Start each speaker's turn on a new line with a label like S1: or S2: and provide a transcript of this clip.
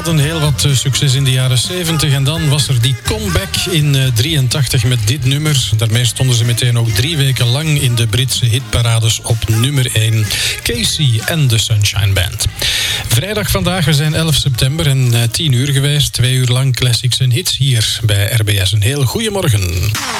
S1: hadden heel wat succes in de jaren 70 en dan was er die comeback in 83 met dit nummer. Daarmee stonden ze meteen ook 3 weken lang in de Britse hitparades op nummer 1. Casey en de Sunshine Band. Vrijdag vandaag, we zijn 11 september en 10 uur geweest. 2 uur lang classics en hits hier bij RBS. Een heel goeiemorgen.